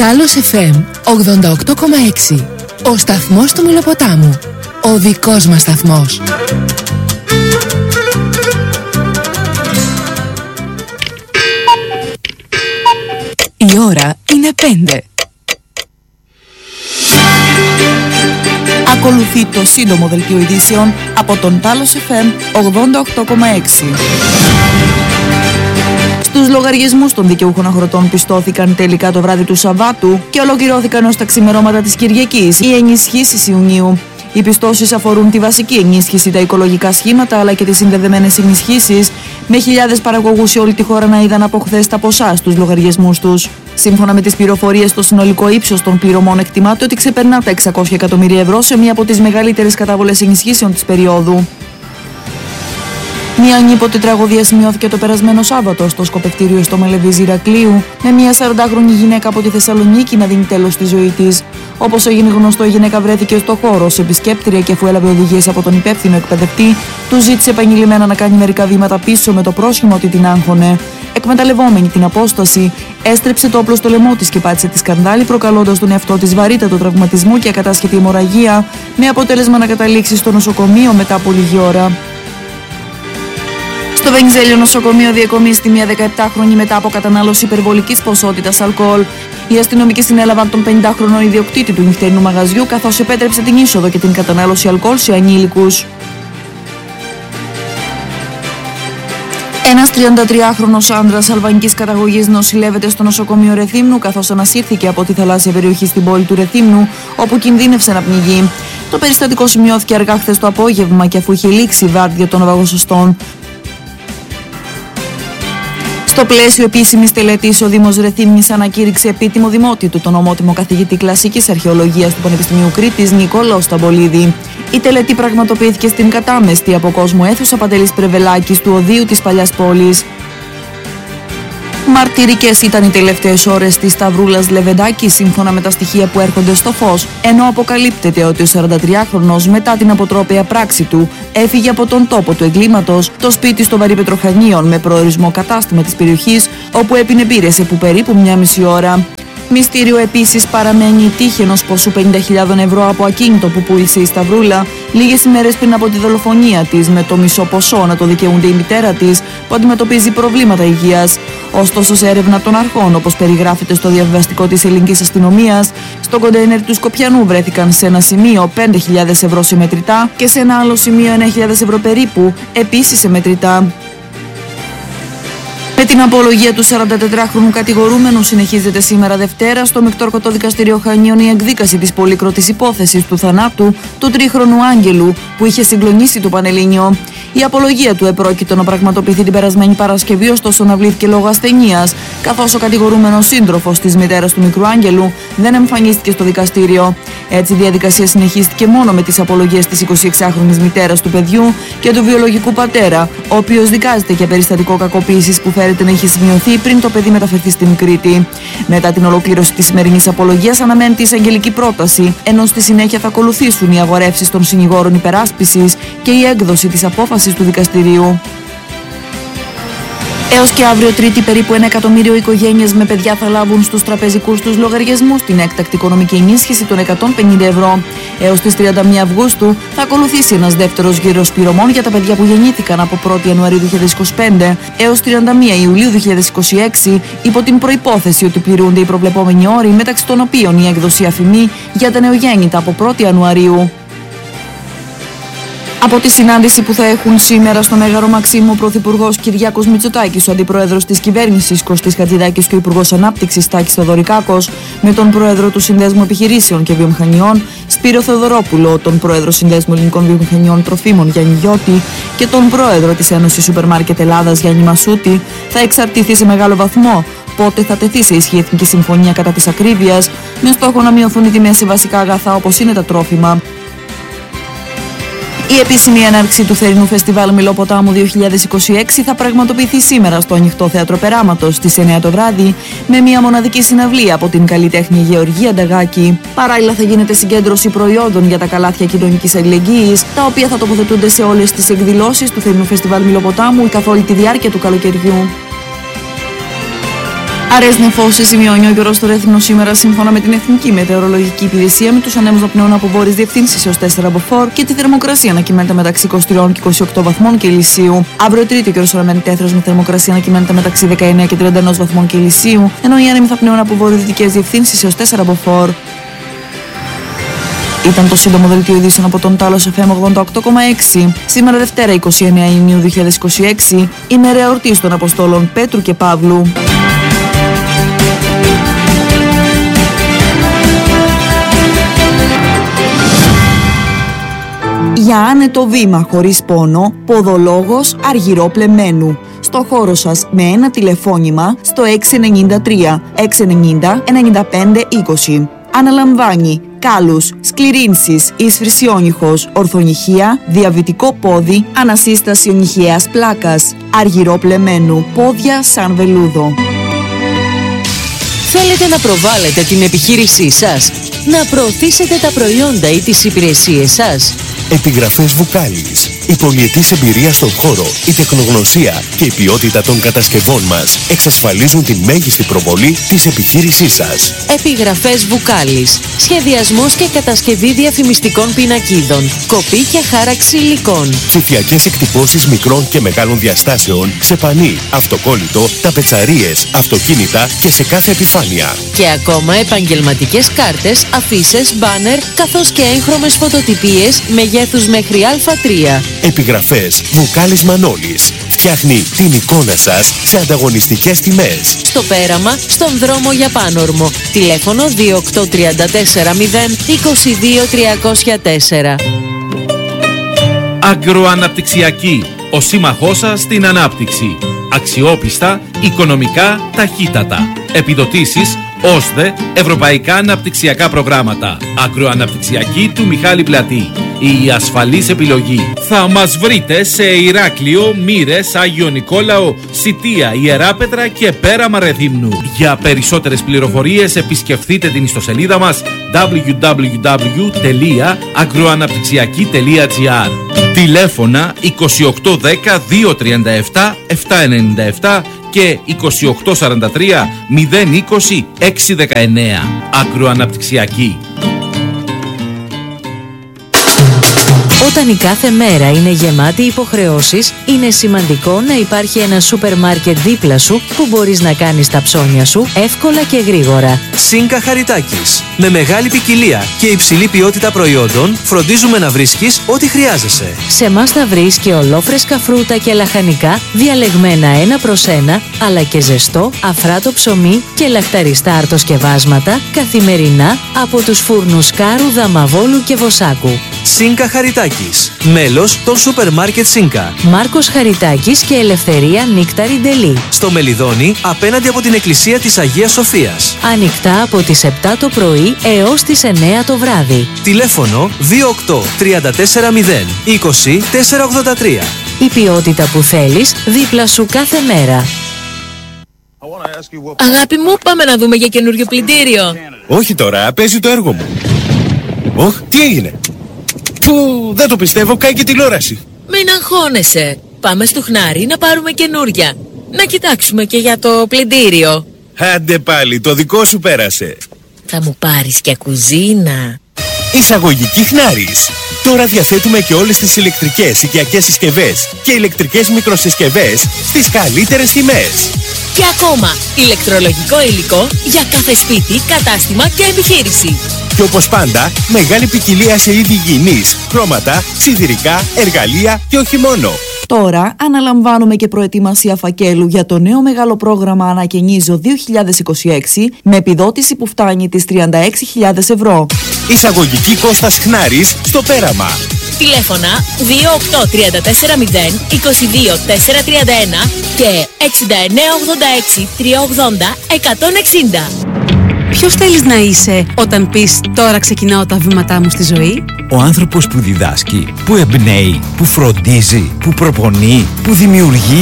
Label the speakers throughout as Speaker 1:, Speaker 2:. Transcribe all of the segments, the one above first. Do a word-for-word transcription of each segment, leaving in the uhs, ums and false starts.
Speaker 1: Τάλος εφ εμ ογδόντα οκτώ κόμμα έξι. Ο σταθμός του Μηλοποτάμου. Ο δικός μας σταθμός.
Speaker 2: Η ώρα είναι πέντε. Ακολουθεί το σύντομο δελτίο ειδήσεων από τον Τάλος εφ εμ ογδόντα οκτώ κόμμα έξι. Στους λογαριασμούς των δικαιούχων αγροτών πιστώθηκαν τελικά το βράδυ του Σαββάτου και ολοκληρώθηκαν ως τα ξημερώματα της Κυριακής οι ενισχύσεις Ιουνίου. Οι πιστώσεις αφορούν τη βασική ενίσχυση, τα οικολογικά σχήματα αλλά και τις συνδεδεμένες ενισχύσεις, με χιλιάδες παραγωγούς σε όλη τη χώρα να είδαν από χθες τα ποσά στους λογαριασμούς τους. Σύμφωνα με τις πληροφορίες, το συνολικό ύψος των πληρωμών εκτιμάται ότι ξεπερνά τα εξακόσια εκατομμύρια ευρώ σε μία από τις μεγαλύτερες καταβολές ενισχύσεων της περίοδου. Μια ανίποτη τραγωδία σημειώθηκε το περασμένο Σάββατο στο σκοπευτήριο στο Μελεβίζι Ηρακλείου, με μια σαραντάχρονη γυναίκα από τη Θεσσαλονίκη να δίνει τέλος στη ζωή της. Όπως έγινε γνωστό, η γυναίκα βρέθηκε στο χώρο ως επισκέπτρια και αφού έλαβε οδηγίες από τον υπεύθυνο εκπαιδευτή, του ζήτησε επανειλημμένα να κάνει μερικά βήματα πίσω με το πρόσχημα ότι την άγχωνε. Εκμεταλλευόμενη την απόσταση, έστρεψε το όπλο στο λαιμό της και πάτησε τη σκανδάλη, προκαλώντας τον εαυτό της βαρύτατο τραυματισμό και ακατάσχετη αιμορραγία, με αποτέλεσμα να καταλήξει στο νοσοκομείο μετά από λίγη ώρα. Στο Βενιζέλιο νοσοκομείο διεκομίστη μια δεκαεπτάχρονη μετά από κατανάλωση υπερβολικής ποσότητας αλκοόλ. Οι αστυνομικοί συνέλαβαν τον πενηντάχρονο ιδιοκτήτη του νυχτερινού μαγαζιού, καθώς επέτρεψε την είσοδο και την κατανάλωση αλκοόλ σε ανήλικους. Ένας τριαντατριάχρονος άντρας αλβανικής καταγωγής νοσηλεύεται στο νοσοκομείο Ρεθύμνου, καθώς ανασύρθηκε από τη θαλάσσια περιοχή στην πόλη του Ρεθύμνου, όπου κινδύνευσε να πνιγεί. Το περιστατικό σημειώθηκε αργά χθες το απόγευμα και αφού είχε λήξει η βάρδια των ναυαγοσωστών. Στο πλαίσιο επίσημης τελετής, ο Δήμος Ρεθύμνης ανακήρυξε επίτιμο δημότη του τον ομότιμο καθηγητή κλασικής αρχαιολογίας του Πανεπιστημίου Κρήτης Νικόλαο Σταμπολίδη. Η τελετή πραγματοποιήθηκε στην κατάμεστη από κόσμο αίθουσα Παντελής Πρεβελάκης του οδείου της παλιάς πόλης. Μαρτυρικές ήταν οι τελευταίες ώρες της Σταυρούλας Λεβεντάκη, σύμφωνα με τα στοιχεία που έρχονται στο φως, ενώ αποκαλύπτεται ότι ο σαραντατριάχρονος μετά την αποτρόπαια πράξη του έφυγε από τον τόπο του εγκλήματος, το σπίτι στο Βαρύ Πετροχανίων, με προορισμό κατάστημα της περιοχής, όπου έπινε μπύρες επί περίπου μια μισή ώρα. Μυστήριο επίσης παραμένει η τύχη ενός ποσού πενήντα χιλιάδες ευρώ από ακίνητο που πούλησε η Σταυρούλα λίγες ημέρες πριν από τη δολοφονία της, με το μισό ποσό να το δικαιούνται η μητέρα της, που αντιμετωπίζει προβλήματα υγείας. Ωστόσο, σε έρευνα των αρχών, όπως περιγράφεται στο διαβιβαστικό της ελληνικής αστυνομίας, στο κοντέινερ του Σκοπιανού βρέθηκαν σε ένα σημείο πέντε χιλιάδες ευρώ σε μετρητά και σε ένα άλλο σημείο εννέα χιλιάδες ευρώ περίπου, επίσης σε μετρητά. Με την απολογία του σαραντατετράχρονου κατηγορούμενου συνεχίζεται σήμερα Δευτέρα στο Μεκτόρκωτο Δικαστήριο Χανίων η εκδίκαση της πολύκροτης υπόθεσης του θανάτου του τρίχρονου Άγγελου, που είχε συγκλονίσει το Πανελλήνιο. Η απολογία του επρόκειτο να πραγματοποιηθεί την περασμένη Παρασκευή, ωστόσο αναβλήθηκε λόγω ασθενείας, καθώς ο κατηγορούμενος σύντροφος της μητέρας του μικρού Άγγελου δεν εμφανίστηκε στο δικαστήριο. Έτσι, η διαδικασία συνεχίστηκε μόνο με τις απολογίες της εικοσιεξάχρονης μητέρας του παιδιού και του βιολογικού πατέρα, ο οποίος δικάζεται για περιστατικό κακοποίησης που φέρεται να είχε σημειωθεί πριν το παιδί μεταφερθεί στην Κρήτη. Μετά την ολοκλήρωση της σημερινής απολογίας, αναμένεται η εισαγγελική πρόταση, ενώ στη συνέχεια θα ακολουθήσουν οι αγορεύσεις των συνηγόρων υπεράσπισης και η έκδοση της απόφασης του δικαστηρίου. Έως και αύριο Τρίτη, περίπου ένα εκατομμύριο οικογένειες με παιδιά θα λάβουν στους τραπεζικούς τους λογαριασμούς την έκτακτη οικονομική ενίσχυση των εκατόν πενήντα ευρώ. Έως τις τριάντα μία Αυγούστου θα ακολουθήσει ένας δεύτερος γύρος πληρωμών για τα παιδιά που γεννήθηκαν από πρώτη Ιανουαρίου δύο χιλιάδες είκοσι πέντε έως τριάντα μία Ιουλίου δύο χιλιάδες είκοσι έξι, υπό την προϋπόθεση ότι πληρούνται οι προβλεπόμενοι όροι, μεταξύ των οποίων η έκδοση αφημί για τα νεογέννητα από πρώτη Ιανουαρίου. Από τη συνάντηση που θα έχουν σήμερα στο Μέγαρο Μαξίμου ο Πρωθυπουργός Κυριάκος Μητσοτάκης, ο Αντιπρόεδρος της Κυβέρνησης Κωστής Χατζηδάκης και ο Υπουργός Ανάπτυξης Τάκης Θεοδωρικάκος, με τον Πρόεδρο του Συνδέσμου Επιχειρήσεων και Βιομηχανιών Σπύρο Θεοδωρόπουλο, τον Πρόεδρο Συνδέσμου Ελληνικών Βιομηχανιών Τροφίμων Γιάννη Γιώτη και τον Πρόεδρο της Ένωσης Σούπερ Μάρκετ Ελλάδας Γιάννη Μασούτη, θα εξαρτηθεί σε μεγάλο βαθμό πότε θα τεθεί σε ισχύ η Εθνική Συμφωνία κατά της ακρίβειας, με στόχο να μειωθούν οι τιμές σε βασικά αγαθά όπως είναι τα τρόφιμα. Η επίσημη έναρξη του θερινού φεστιβάλ Μηλοποτάμου δύο χιλιάδες είκοσι έξι θα πραγματοποιηθεί σήμερα στο Ανοιχτό Θέατρο Περάματος στις εννέα το βράδυ, με μια μοναδική συναυλία από την καλλιτέχνη Γεωργία Νταγάκη. Παράλληλα, θα γίνεται συγκέντρωση προϊόντων για τα καλάθια κοινωνικής αλληλεγγύης, τα οποία θα τοποθετούνται σε όλες τις εκδηλώσεις του θερινού φεστιβάλ Μηλοποτάμου καθ' όλη τη διάρκεια του καλοκαιριού. Αρές νεφώσεις σημειώνει ο καιρός στο Ρέθυμνο σήμερα σύμφωνα με την Εθνική Μετεωρολογική Υπηρεσία, με τους ανέμους να πνέουν από βόρειες διευθύνσεις έως τέσσερα μποφόρ και τη θερμοκρασία να κυμαίνεται μεταξύ είκοσι τρία και είκοσι οκτώ βαθμών Κελσίου. Αύριο Τρίτη ο καιρός παραμένει τέθρος με θερμοκρασία να κυμαίνεται μεταξύ δεκαεννέα και τριάντα ένα βαθμών Κελσίου, ενώ οι άνεμοι θα πνέουν από βορειοδυτικές διευθύνσεις έως τέσσερα μποφόρ. Ήταν το σύντομο δελτίο ειδήσεων από τον Τάλος εφ εμ ογδόντα οκτώ κόμμα έξι. Σήμερα Δευτέρα είκοσι εννέα Ιουνίου δύο χιλιάδες είκοσι έξι, ημέρα εορτής των Αποστόλων Πέτρου και Παύλου. Για άνετο βήμα χωρίς πόνο, ποδολόγος Αργυρόπλεμένου. Στο χώρο σας με ένα τηλεφώνημα στο έξι εννιά τρία έξι εννιά εννιά πέντε είκοσι. Αναλαμβάνει κάλους, σκληρύνσεις, ισφρυσιόνυχος, ορθονυχία, διαβητικό πόδι, ανασύσταση ονυχαίας πλάκας. Αργυρόπλεμένου, πόδια σαν βελούδο.
Speaker 3: Θέλετε να προβάλλετε την επιχείρησή σας, να προωθήσετε τα προϊόντα ή τις υπηρεσίες σας?
Speaker 4: Επιγραφές Βουκάλης. Η πολυετής εμπειρία στον χώρο, η τεχνογνωσία και η ποιότητα των κατασκευών μας εξασφαλίζουν τη μέγιστη προβολή της επιχείρησής σας.
Speaker 3: Επιγραφές Βουκάλης. Σχεδιασμός και κατασκευή διαφημιστικών πινακίδων. Κοπή και χάραξη υλικών.
Speaker 4: Ψηφιακές εκτυπώσεις μικρών και μεγάλων διαστάσεων σε πανί, αυτοκόλλητο, ταπετσαρίες, αυτοκίνητα και σε κάθε επιφάνεια.
Speaker 3: Και ακόμα επαγγελματικές κάρτες, αφίσες, μπάνερ, καθώς και έγχρωμες φωτοτυπίες μεγέθους μέχρι Α τρία.
Speaker 4: Επιγραφές Βουκάλης Μανώλης. Φτιάχνει την εικόνα σας σε ανταγωνιστικές τιμές.
Speaker 3: Στο Πέραμα, στον δρόμο για Πάνορμο. Τηλέφωνο δύο οκτώ τρία τέσσερα μηδέν είκοσι δύο τριακόσια τέσσερα.
Speaker 5: Αγροαναπτυξιακή. Ο σύμμαχός σας στην ανάπτυξη. Αξιόπιστα, οικονομικά, ταχύτατα. Επιδοτήσεις, ΩΣΔΕ, Ευρωπαϊκά Αναπτυξιακά Προγράμματα. Αγροαναπτυξιακή του Μιχάλη Πλατή. Η ασφαλής επιλογή. Θα μας βρείτε σε Ηράκλειο, Μύρες, Άγιο Νικόλαο, Σιτία, Ιεράπετρα και Πέραμα Ρεθύμνου. Για περισσότερες πληροφορίες επισκεφτείτε την ιστοσελίδα μας double-u double-u double-u τελεία αγροαναπτυξιακή τελεία τζι άρ. Τηλέφωνα είκοσι οκτώ δέκα δύο τριάντα επτά επτακόσια ενενήντα επτά και είκοσι οκτώ σαράντα τρία μηδέν είκοσι έξι δεκαεννέα. Αγροαναπτυξιακή.
Speaker 3: Όταν η κάθε μέρα είναι γεμάτη υποχρεώσεις, είναι σημαντικό να υπάρχει ένα σούπερ μάρκετ δίπλα σου που μπορείς να κάνεις τα ψώνια σου εύκολα και γρήγορα.
Speaker 6: Σίνκα Χαριτάκης. Με μεγάλη ποικιλία και υψηλή ποιότητα προϊόντων, φροντίζουμε να βρίσκεις ό,τι χρειάζεσαι.
Speaker 3: Σε εμάς θα βρεις και ολόφρεσκα φρούτα και λαχανικά, διαλεγμένα ένα προς ένα, αλλά και ζεστό, αφράτο ψωμί και λαχταριστά αρτοσκευάσματα καθημερινά από τους φούρνους Κάρου, Δαμαβόλου και Βοσάκου.
Speaker 6: Σίνκα Χαριτάκης. Μέλος των σούπερ μάρκετ Σίνκα.
Speaker 3: Μάρκος Χαριτάκης και Ελευθερία Νίκταρη Ντελή.
Speaker 6: Στο Μελιδόνι, απέναντι από την Εκκλησία της Αγίας Σοφίας.
Speaker 3: Ανοιχτά από τις επτά το πρωί έως τις εννέα το βράδυ.
Speaker 6: Τηλέφωνο δύο οκτώ τρία τέσσερα μηδέν είκοσι τέσσερα ογδόντα τρία.
Speaker 3: Η ποιότητα που θέλεις δίπλα σου κάθε μέρα.
Speaker 7: Αγάπη μου, πάμε να δούμε για καινούριο πλυντήριο.
Speaker 4: Όχι τώρα, παίζει το έργο μου. Ωχ, τι έγινε? Φου, δεν το πιστεύω, κάει και τηλεόραση.
Speaker 7: Μην αγχώνεσαι. Πάμε στο Χνάρι να πάρουμε καινούρια. Να κοιτάξουμε και για το πλυντήριο.
Speaker 4: Άντε πάλι, το δικό σου πέρασε.
Speaker 7: Θα μου πάρεις και κουζίνα.
Speaker 4: Εισαγωγική Χνάρης. Τώρα διαθέτουμε και όλες τις ηλεκτρικές οικιακές συσκευές και ηλεκτρικές μικροσυσκευές στις καλύτερες τιμές.
Speaker 7: Και ακόμα, ηλεκτρολογικό υλικό για κάθε σπίτι, κατάστημα και επιχείρηση.
Speaker 4: Και όπως πάντα, μεγάλη ποικιλία σε είδη υγιεινής, χρώματα, σιδηρικά, εργαλεία και όχι μόνο.
Speaker 2: Τώρα αναλαμβάνουμε και προετοιμασία φακέλου για το νέο μεγάλο πρόγραμμα Ανακαινίζω δύο χιλιάδες είκοσι έξι με επιδότηση που φτάνει τις τριάντα έξι χιλιάδες ευρώ.
Speaker 4: Εισαγωγική Κώστας Χνάρης στο Πέραμα.
Speaker 7: Τηλέφωνα δύο οκτώ τρία τέσσερα μηδέν είκοσι δύο τετρακόσια τριάντα ένα και εξήντα εννέα ογδόντα έξι τριακόσια ογδόντα εκατόν εξήντα.
Speaker 8: Ποιος θέλεις να είσαι όταν πεις τώρα ξεκινάω τα βήματά μου στη ζωή?
Speaker 9: Ο άνθρωπος που διδάσκει, που εμπνέει, που φροντίζει, που προπονεί, που δημιουργεί.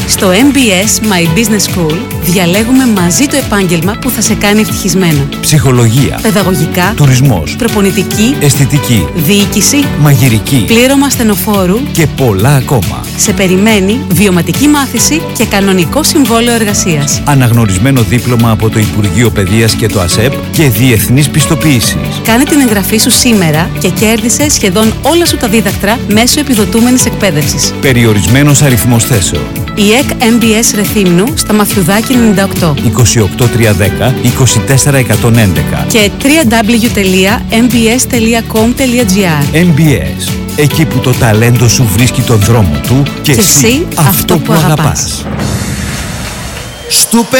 Speaker 8: Στο εμ μπι ες My Business School διαλέγουμε μαζί το επάγγελμα που θα σε κάνει ευτυχισμένα.
Speaker 9: Ψυχολογία,
Speaker 8: παιδαγωγικά,
Speaker 9: τουρισμός,
Speaker 8: προπονητική,
Speaker 9: αισθητική,
Speaker 8: διοίκηση,
Speaker 9: μαγειρική,
Speaker 8: πλήρωμα ασθενοφόρου
Speaker 9: και πολλά ακόμα.
Speaker 8: Σε περιμένει βιωματική μάθηση και κανονικό συμβόλαιο εργασίας.
Speaker 9: Αναγνωρισμένο δίπλωμα από το Υπουργείο Παιδείας και το ΑΣΕΠ και διεθνής πιστοποίησης.
Speaker 8: Κάνε την εγγραφή σου σήμερα και κέρδισε σχεδόν όλα σου τα δίδακτρα μέσω επιδοτούμενης εκπαίδευσης.
Speaker 9: Περιορισμένος αριθμός θέσεων.
Speaker 8: Η ΕΚ εμ μπι ες Ρεθύμνου στα Μαθιουδάκη ενενήντα οκτώ.
Speaker 9: είκοσι οκτώ τριακόσια δέκα είκοσι τέσσερα εκατόν έντεκα
Speaker 8: και double-u double-u double-u τελεία εμ μπι ες τελεία κομ τελεία τζι άρ.
Speaker 9: εμ μπι ες. Εκεί που το ταλέντο σου βρίσκει τον δρόμο του και,
Speaker 8: και εσύ αυτό που, που αγαπάς.
Speaker 10: Στουπε